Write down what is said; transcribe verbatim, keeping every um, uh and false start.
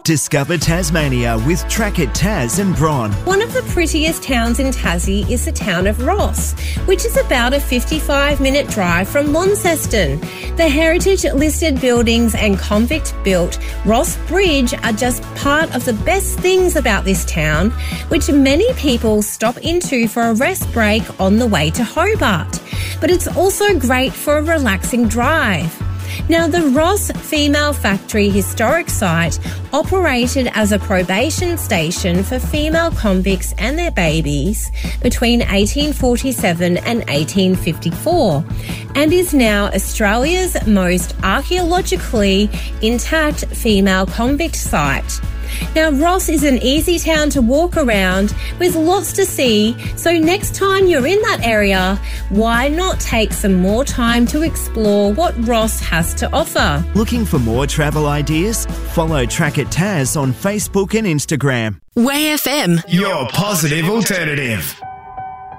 Discover Tasmania with Track It Tas and Bron. One of the prettiest towns in Tassie is the town of Ross, which is about a fifty-five minute drive from Launceston. The heritage-listed buildings and convict-built Ross Bridge are just part of the best things about this town, which many people stop into for a rest break on the way to Hobart. But it's also great for a relaxing drive. Now, the Ross Female Factory Historic Site operated as a probation station for female convicts and their babies between eighteen forty-seven and eighteen fifty-four and is now Australia's most archaeologically intact female convict site. Now, Ross is an easy town to walk around with lots to see, so next time you're in that area, why not take some more time to explore what Ross has to offer? Looking for more travel ideas? Follow Track It Tas on Facebook and Instagram. Way F M. Your positive alternative.